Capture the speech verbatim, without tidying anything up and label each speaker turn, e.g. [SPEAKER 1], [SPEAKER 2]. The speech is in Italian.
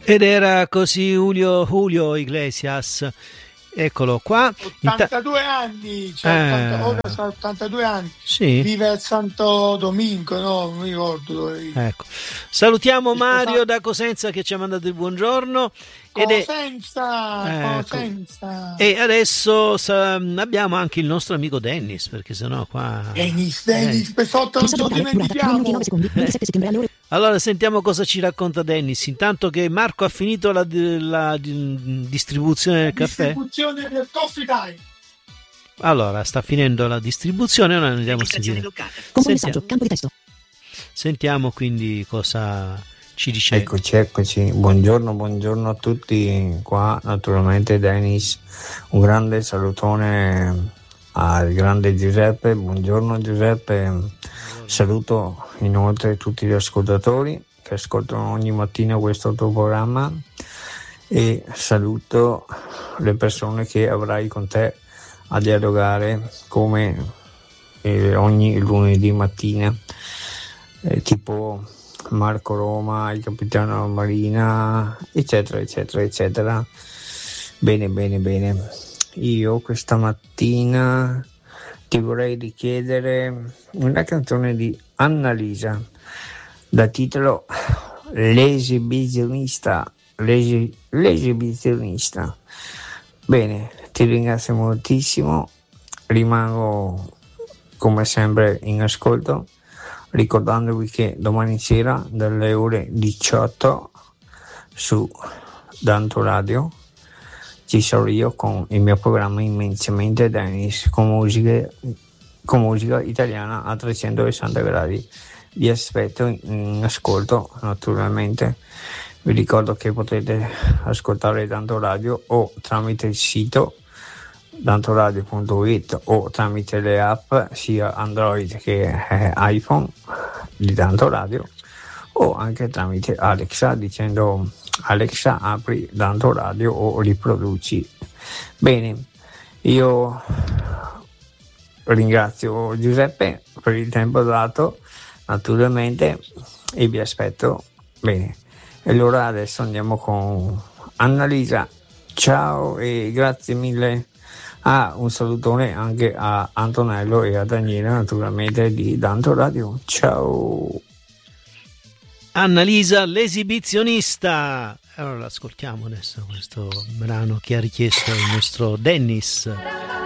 [SPEAKER 1] Ed era così Julio, Julio Iglesias, eccolo qua.
[SPEAKER 2] ottantadue anni, cioè
[SPEAKER 1] Eh.
[SPEAKER 2] ottanta, ora sa ottantadue anni,
[SPEAKER 1] Sì.
[SPEAKER 2] vive a Santo Domingo, no, non mi ricordo dove vive.
[SPEAKER 1] Ecco. Salutiamo
[SPEAKER 2] Mi
[SPEAKER 1] Mario
[SPEAKER 2] sposa-
[SPEAKER 1] da Cosenza che ci ha mandato il buongiorno. Ed è...
[SPEAKER 2] Cosenza,
[SPEAKER 1] Ecco.
[SPEAKER 2] Cosenza.
[SPEAKER 1] E adesso sa- abbiamo anche il nostro amico Dennis, perché sennò qua...
[SPEAKER 2] Dennis, Dennis, per sotto non ce lo dimentichiamo.
[SPEAKER 1] Allora sentiamo cosa ci racconta Dennis. Intanto che Marco ha finito la, la distribuzione del caffè.
[SPEAKER 2] Distribuzione del Coffee Time.
[SPEAKER 1] Allora sta finendo la distribuzione, ora andiamo a sentire. Sentiamo,
[SPEAKER 3] campo di testo.
[SPEAKER 1] sentiamo quindi cosa ci dice.
[SPEAKER 4] Eccoci, eccoci. Buongiorno, buongiorno a tutti. Qua naturalmente Dennis. Un grande salutone al grande Giuseppe. Buongiorno Giuseppe. Saluto inoltre tutti gli ascoltatori che ascoltano ogni mattina questo tuo programma e saluto le persone che avrai con te a dialogare come eh, ogni lunedì mattina, eh, tipo Marco Roma, il capitano Marina, eccetera, eccetera, eccetera. Bene, bene, bene. Io questa mattina ti vorrei richiedere una canzone di Annalisa da titolo L'esibizionista. L'esi- l'esibizionista. Bene, ti ringrazio moltissimo. Rimango come sempre in ascolto, ricordandovi che domani sera dalle ore diciotto su Danto Radio ci sarò io con il mio programma Immensamente Dennis con musica, con musica italiana a trecentosessanta gradi. Vi aspetto in ascolto naturalmente. Vi ricordo che potete ascoltare Danto Radio o tramite il sito dantoradio punto it o tramite le app sia Android che eh, iPhone di Danto Radio o anche tramite Alexa dicendo Alexa apri Danto Radio o riproduci. Bene, io ringrazio Giuseppe per il tempo dato naturalmente e vi aspetto. Bene, e allora adesso andiamo con Annalisa. Ciao e grazie mille. Ah, un salutone anche a Antonello e a Daniele naturalmente di Danto Radio. Ciao.
[SPEAKER 1] Annalisa l'esibizionista. Allora ascoltiamo adesso questo brano che ha richiesto il nostro Dennis.